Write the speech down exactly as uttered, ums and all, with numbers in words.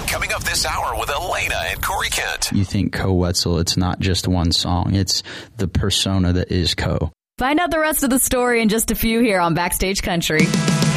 Coming up this hour with Elena and Corey Kent. You think Koe Wetzel, it's not just one song. It's the persona that is Koe. Find out the rest of the story in just a few here on Backstage Country.